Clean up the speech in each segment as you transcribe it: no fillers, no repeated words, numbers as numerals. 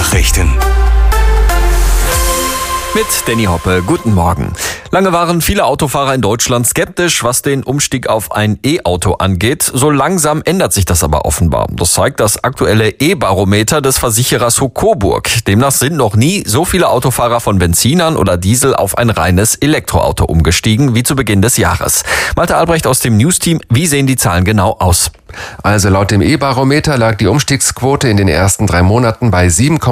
Nachrichten. Mit Danny Hoppe, guten Morgen. Lange waren viele Autofahrer in Deutschland skeptisch, was den Umstieg auf ein E-Auto angeht. So langsam ändert sich das aber offenbar. Das zeigt das aktuelle E-Barometer des Versicherers Coburg. Demnach sind noch nie so viele Autofahrer von Benzinern oder Diesel auf ein reines Elektroauto umgestiegen wie zu Beginn des Jahres. Malte Albrecht aus dem News-Team, wie sehen die Zahlen genau aus? Also laut dem E-Barometer lag die Umstiegsquote in den ersten 3 Monaten bei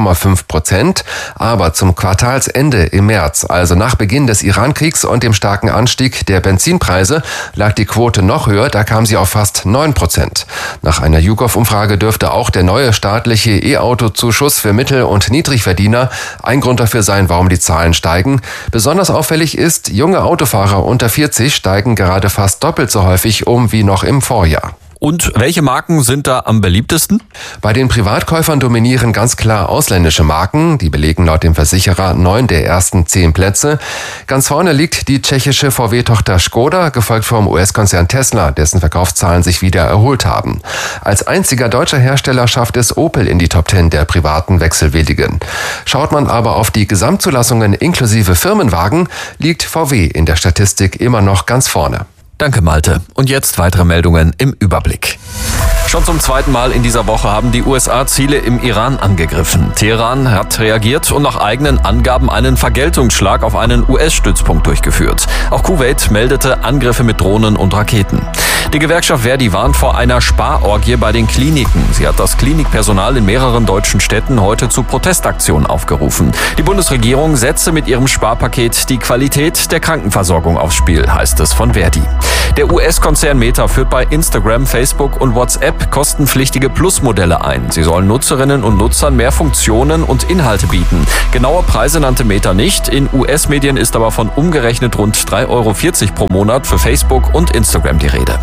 7,5%. Aber zum Quartalsende im März, also nach Beginn des Iran-Kriegs und dem starken Anstieg der Benzinpreise, lag die Quote noch höher, da kam sie auf fast 9%. Nach einer YouGov-Umfrage dürfte auch der neue staatliche E-Auto-Zuschuss für Mittel- und Niedrigverdiener ein Grund dafür sein, warum die Zahlen steigen. Besonders auffällig ist, junge Autofahrer unter 40 steigen gerade fast doppelt so häufig um wie noch im Vorjahr. Und welche Marken sind da am beliebtesten? Bei den Privatkäufern dominieren ganz klar ausländische Marken. Die belegen laut dem Versicherer 9 der ersten 10 Plätze. Ganz vorne liegt die tschechische VW-Tochter Škoda, gefolgt vom US-Konzern Tesla, dessen Verkaufszahlen sich wieder erholt haben. Als einziger deutscher Hersteller schafft es Opel in die Top 10 der privaten Wechselwilligen. Schaut man aber auf die Gesamtzulassungen inklusive Firmenwagen, liegt VW in der Statistik immer noch ganz vorne. Danke, Malte. Und jetzt weitere Meldungen im Überblick. Schon zum 2. Mal in dieser Woche haben die USA Ziele im Iran angegriffen. Teheran hat reagiert und nach eigenen Angaben einen Vergeltungsschlag auf einen US-Stützpunkt durchgeführt. Auch Kuwait meldete Angriffe mit Drohnen und Raketen. Die Gewerkschaft Verdi warnt vor einer Sparorgie bei den Kliniken. Sie hat das Klinikpersonal in mehreren deutschen Städten heute zu Protestaktionen aufgerufen. Die Bundesregierung setze mit ihrem Sparpaket die Qualität der Krankenversorgung aufs Spiel, heißt es von Verdi. Der US-Konzern Meta führt bei Instagram, Facebook und WhatsApp kostenpflichtige Plus-Modelle ein. Sie sollen Nutzerinnen und Nutzern mehr Funktionen und Inhalte bieten. Genaue Preise nannte Meta nicht. In US-Medien ist aber von umgerechnet rund 3,40 € pro Monat für Facebook und Instagram die Rede.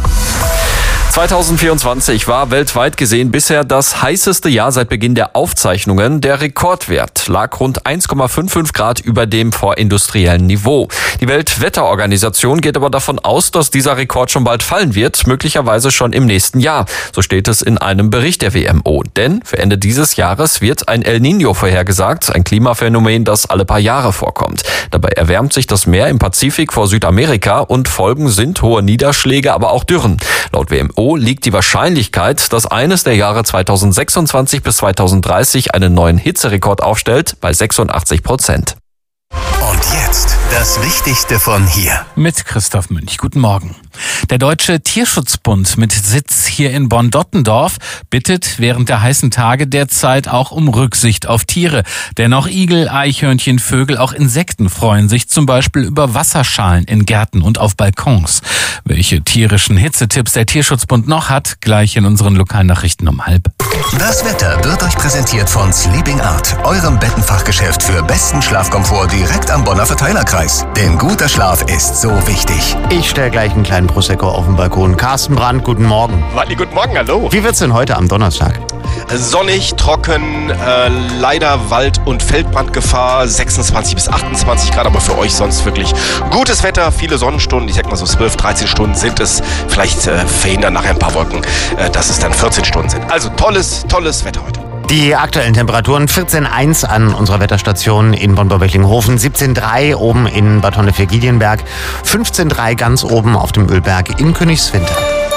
2024 war weltweit gesehen bisher das heißeste Jahr seit Beginn der Aufzeichnungen. Der Rekordwert lag rund 1,55 Grad über dem vorindustriellen Niveau. Die Weltwetterorganisation geht aber davon aus, dass dieser Rekord schon bald fallen wird, möglicherweise schon im nächsten Jahr. So steht es in einem Bericht der WMO. Denn für Ende dieses Jahres wird ein El Niño vorhergesagt, ein Klimaphänomen, das alle paar Jahre vorkommt. Dabei erwärmt sich das Meer im Pazifik vor Südamerika und Folgen sind hohe Niederschläge, aber auch Dürren. Laut WMO liegt die Wahrscheinlichkeit, dass eines der Jahre 2026 bis 2030 einen neuen Hitzerekord aufstellt, bei 86%. Und jetzt das Wichtigste von hier. Mit Christoph Münch. Guten Morgen. Der Deutsche Tierschutzbund mit Sitz hier in Bonn-Dottendorf bittet während der heißen Tage derzeit auch um Rücksicht auf Tiere. Denn auch Igel, Eichhörnchen, Vögel, auch Insekten freuen sich zum Beispiel über Wasserschalen in Gärten und auf Balkons. Welche tierischen Hitzetipps der Tierschutzbund noch hat, gleich in unseren Lokalnachrichten um 12:30. Das Wetter wird euch präsentiert von Sleeping Art, eurem Bettenfachgeschäft für besten Schlafkomfort direkt am Bonner Verteilerkreis. Denn guter Schlaf ist so wichtig. Ich stelle gleich einen kleinen Prosecco auf den Balkon. Carsten Brandt, guten Morgen. Wally, guten Morgen, hallo. Wie wird's denn heute am Donnerstag? Sonnig, trocken, leider Wald- und Feldbrandgefahr, 26 bis 28 Grad, aber für euch sonst wirklich gutes Wetter, viele Sonnenstunden, ich sag mal so 12, 13 Stunden sind es, vielleicht verhindern nachher ein paar Wolken, dass es dann 14 Stunden sind. Also tolles Wetter heute. Die aktuellen Temperaturen 14,1 an unserer Wetterstation in Bonn-Böblinghofen, 17,3 oben in Bad Honnef-Giedienberg, 15,3 ganz oben auf dem Ölberg in Königswinter.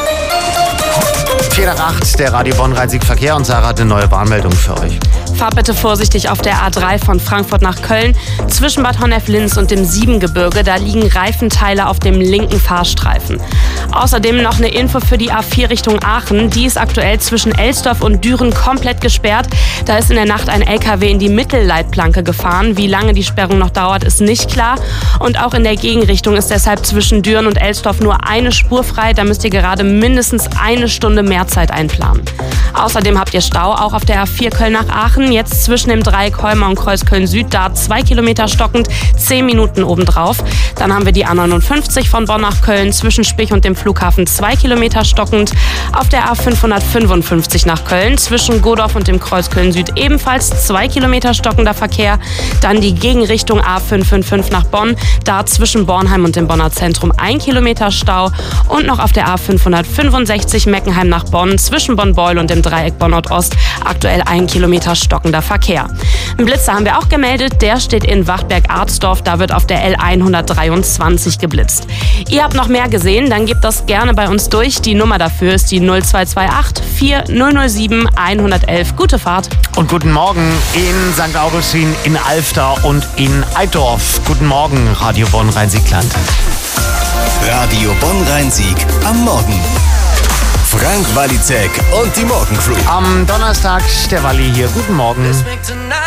4:08, der Radio Bonn-Rhein-Sieg-Verkehr und Sarah hat eine neue Warnmeldung für euch. Fahrt bitte vorsichtig auf der A3 von Frankfurt nach Köln. Zwischen Bad Honnef-Linz und dem Siebengebirge, da liegen Reifenteile auf dem linken Fahrstreifen. Außerdem noch eine Info für die A4 Richtung Aachen. Die ist aktuell zwischen Elsdorf und Düren komplett gesperrt. Da ist in der Nacht ein LKW in die Mittelleitplanke gefahren. Wie lange die Sperrung noch dauert, ist nicht klar. Und auch in der Gegenrichtung ist deshalb zwischen Düren und Elsdorf nur eine Spur frei. Da müsst ihr gerade mindestens eine Stunde mehr Zeit einplanen. Außerdem habt ihr Stau, auch auf der A4 Köln nach Aachen. Jetzt zwischen dem Dreieck Heuma und Kreuz Köln-Süd, da 2 Kilometer stockend, 10 Minuten obendrauf. Dann haben wir die A59 von Bonn nach Köln, zwischen Spich und dem Flughafen 2 Kilometer stockend. Auf der A555 nach Köln, zwischen Godorf und dem Kreuz Köln-Süd ebenfalls 2 Kilometer stockender Verkehr. Dann die Gegenrichtung A555 nach Bonn, da zwischen Bornheim und dem Bonner Zentrum 1 Kilometer Stau. Und noch auf der A565 Meckenheim nach Bonn, zwischen Bonn-Beul und dem Dreieck Bonn-Nordost aktuell 1 Kilometer stockender Verkehr. Einen Blitzer haben wir auch gemeldet, der steht in Wachtberg-Arzdorf, da wird auf der L123 geblitzt. Ihr habt noch mehr gesehen, dann gebt das gerne bei uns durch. Die Nummer dafür ist die 0228 4007 111. Gute Fahrt. Und guten Morgen in St. Augustin, in Alfter und in Eitdorf. Guten Morgen, Radio Bonn Rhein-Sieg-Land. Radio Bonn Rhein-Sieg am Morgen. Frank Walizek und die Morgencrew. Am Donnerstag der Walli hier. Guten Morgen.